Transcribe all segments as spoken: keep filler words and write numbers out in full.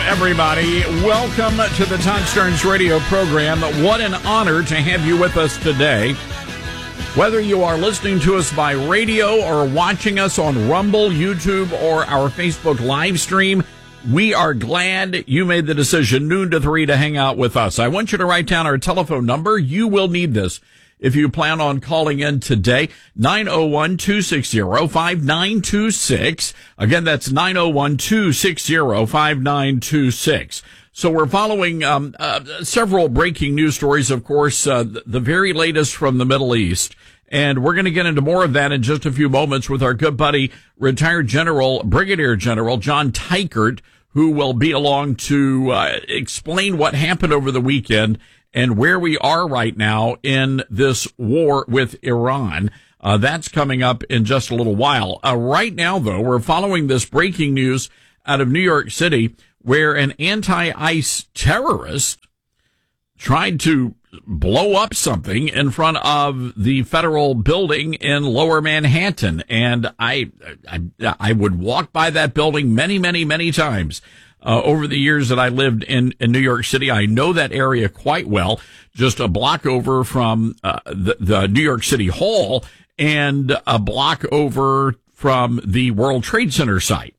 everybody. Welcome to the Todd Starnes radio program. What an honor to have you with us today. Whether you are listening to us by radio or watching us on Rumble, YouTube, or our Facebook live stream, we are glad you made the decision noon to three to hang out with us. I want you to write down our telephone number. You will need this if you plan on calling in today. nine oh one, two six zero, five nine two six. Again, that's nine oh one, two six zero, five nine two six. So we're following um, uh, several breaking news stories, of course, uh, the very latest from the Middle East. And we're going to get into more of that in just a few moments with our good buddy, retired General, Brigadier General John Teichert, who will be along to uh, explain what happened over the weekend and where we are right now in this war with Iran. Uh, that's coming up in just a little while. Uh, right now, though, we're following this breaking news out of New York City where an anti-ICE terrorist tried to blow up something in front of the federal building in Lower Manhattan. And I, I, I would walk by that building many, many, many times. Uh, over the years that I lived in, in New York City, I know that area quite well, just a block over from uh, the, the New York City Hall and a block over from the World Trade Center site.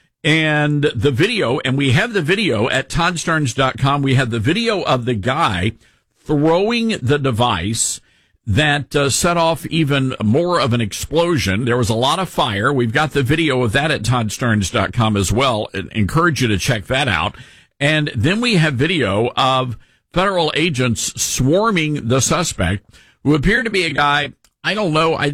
And the video, and we have the video at todd starnes dot com, we have the video of the guy throwing the device that uh, set off even more of an explosion. There was a lot of fire. We've got the video of that at todd starnes dot com as well. I encourage you to check that out. And then we have video of federal agents swarming the suspect, who appeared to be a guy, I don't know, I,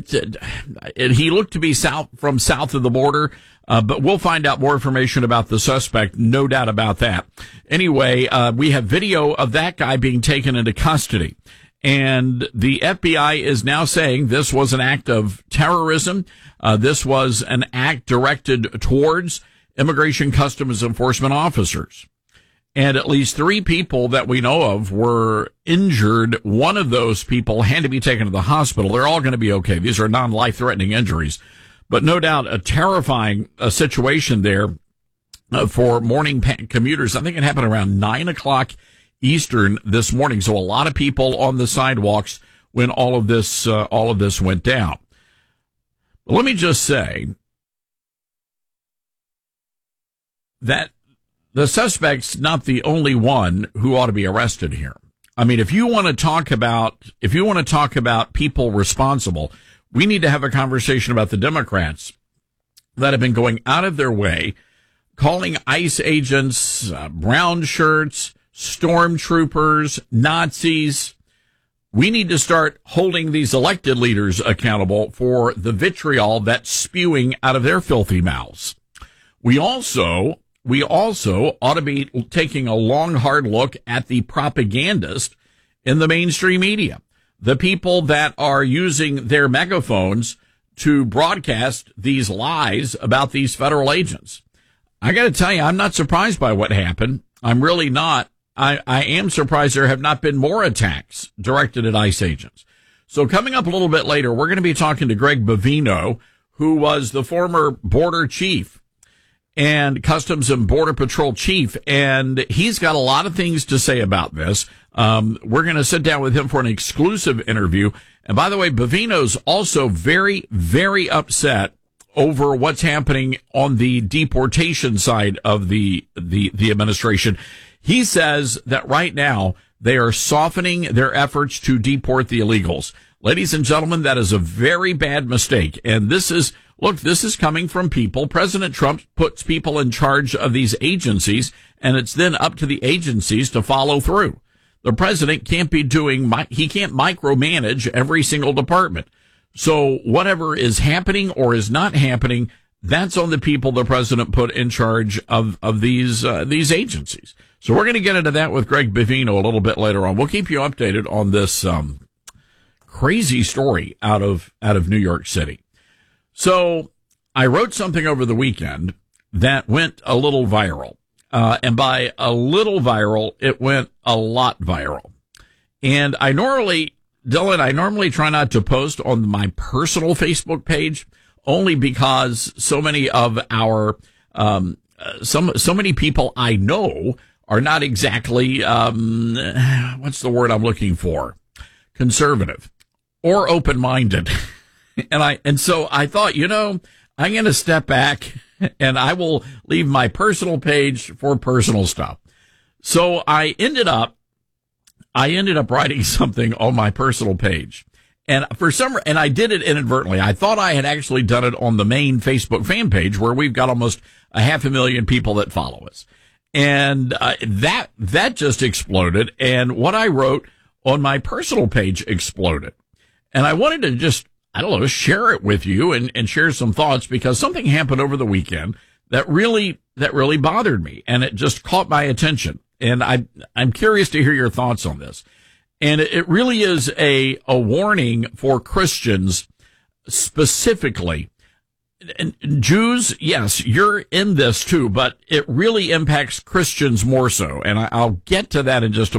he looked to be south from south of the border, uh, but we'll find out more information about the suspect, no doubt about that. Anyway, uh, we have video of that guy being taken into custody. And the F B I is now saying this was an act of terrorism. Uh, this was an act directed towards Immigration Customs Enforcement officers. And at least three people that we know of were injured. One of those people had to be taken to the hospital. They're all going to be okay. These are non-life-threatening injuries. But no doubt a terrifying uh, situation there uh, for morning commuters. I think it happened around nine o'clock Eastern this morning. So a lot of people on the sidewalks when all of this, uh, all of this went down. But let me just say that the suspect's not the only one who ought to be arrested here. I mean, if you want to talk about, if you want to talk about people responsible, we need to have a conversation about the Democrats that have been going out of their way, calling ICE agents, uh, brown shirts, stormtroopers, Nazis. We need to start holding these elected leaders accountable for the vitriol that's spewing out of their filthy mouths. We also, we also ought to be taking a long, hard look at the propagandists in the mainstream media, the people that are using their megaphones to broadcast these lies about these federal agents. I got to tell you, I'm not surprised by what happened. I'm really not. I, I am surprised there have not been more attacks directed at ICE agents. So coming up a little bit later, we're going to be talking to Greg Bavino, who was the former border chief and Customs and Border Patrol chief, and he's got a lot of things to say about this. Um, we're going to sit down with him for an exclusive interview. And by the way, Bavino's also very, very upset over what's happening on the deportation side of the, the, the administration. He says that right now they are softening their efforts to deport the illegals. Ladies and gentlemen, that is a very bad mistake. And this is, look, this is coming from people. President Trump puts people in charge of these agencies, and it's then up to the agencies to follow through. The president can't be doing, he can't micromanage every single department. So whatever is happening or is not happening, that's on the people the president put in charge of, of these, uh, these agencies. So we're going to get into that with Greg Bavino a little bit later on. We'll keep you updated on this, um, crazy story out of, out of New York City. So I wrote something over the weekend that went a little viral. Uh, and by a little viral, it went a lot viral. And I normally, Dylan, I normally try not to post on my personal Facebook page, only because so many of our um uh, some so many people I know are not exactly um, what's the word I'm looking for? Conservative or open-minded. and I and so I thought, you know, I'm going to step back and I will leave my personal page for personal stuff. So I ended up I ended up writing something on my personal page. And for some, and I did it inadvertently. I thought I had actually done it on the main Facebook fan page where we've got almost a half a million people that follow us. And uh, that, that just exploded. And what I wrote on my personal page exploded. And I wanted to just, I don't know, share it with you and, and share some thoughts because something happened over the weekend that really, that really bothered me. And it just caught my attention. And I, I'm curious to hear your thoughts on this. And it really is a, a warning for Christians specifically. And Jews, yes, you're in this too, but it really impacts Christians more so. And I, I'll get to that in just a